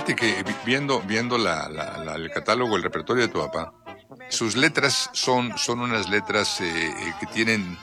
fíjate que viendo el catálogo, el repertorio de tu papá, sus letras son unas letras que tienen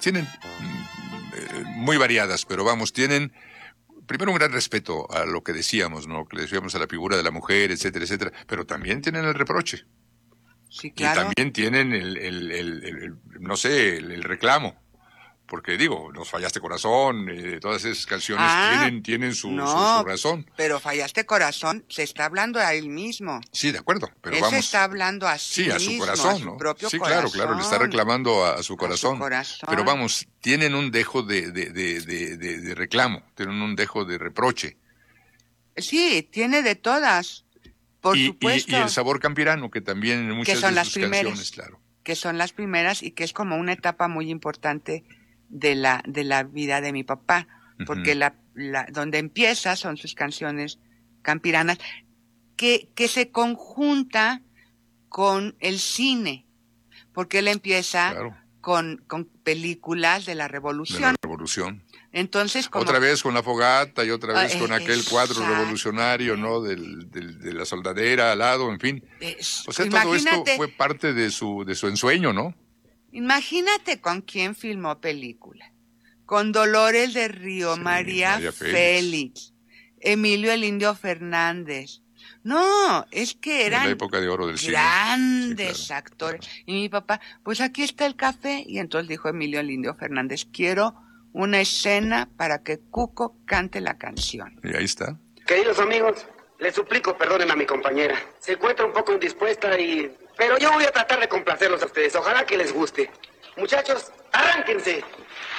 muy variadas, pero vamos, tienen primero un gran respeto a lo que decíamos, ¿no? Que le decíamos a la figura de la mujer, etcétera, etcétera, pero también tienen el reproche. Sí, claro. Y también tienen no sé, el reclamo. Porque digo, nos fallaste corazón, todas esas canciones tienen su razón. Pero fallaste corazón, se está hablando a él mismo. Sí, de acuerdo, pero él vamos. se está hablando a sí mismo, a su corazón, a su propio sí, corazón. claro, le está reclamando a su corazón. A su corazón. Pero vamos, tienen un dejo de reclamo, tienen un dejo de reproche. Sí, tiene de todas, por supuesto. Y el sabor campirano, que también en muchas de sus canciones, claro. Que son las primeras y que es como una etapa muy importante de la vida de mi papá, porque donde empieza son sus canciones campiranas, que se conjunta con el cine, porque él empieza con películas de la Revolución. Entonces, otra vez con La Fogata y otra vez con aquel cuadro revolucionario, ¿no? De la soldadera al lado, en fin. O sea, todo esto fue parte de su ensueño, ¿no? Imagínate con quién filmó película. Con Dolores del Río, María Félix, Emilio el Indio Fernández. No, es que eran la época de oro del grandes actores. Claro. Y mi papá, pues aquí está el café. Y entonces dijo Emilio el Indio Fernández, quiero una escena para que Cuco cante la canción. Y ahí está. Queridos amigos, les suplico perdonen a mi compañera. Se encuentra un poco indispuesta pero yo voy a tratar de complacerlos a ustedes. Ojalá que les guste. Muchachos, arránquense.